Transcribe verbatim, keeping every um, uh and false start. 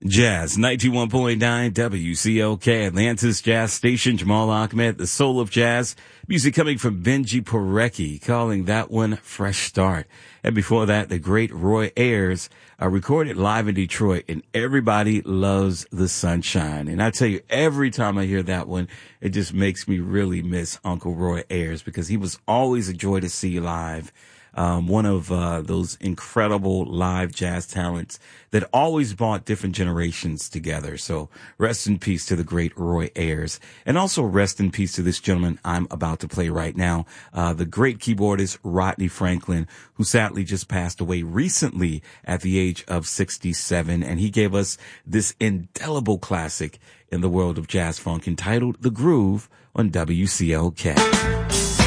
Jazz ninety-one point nine W C L K, Atlantis Jazz Station. Jamal Ahmed, the soul of jazz. Music coming from Benji Parecki, calling that one Fresh Start. And before that, the great Roy Ayers, uh, recorded live in Detroit, and Everybody Loves the Sunshine. And I tell you, every time I hear that one, it just makes me really miss Uncle Roy Ayers, because he was always a joy to see live. Um, one of uh, those incredible live jazz talents that always brought different generations together. So rest in peace to the great Roy Ayers. And also rest in peace to this gentleman I'm about to play right now, uh, the great keyboardist Rodney Franklin, who sadly just passed away recently at the age of sixty-seven. And he gave us this indelible classic in the world of jazz funk entitled The Groove on W C L K.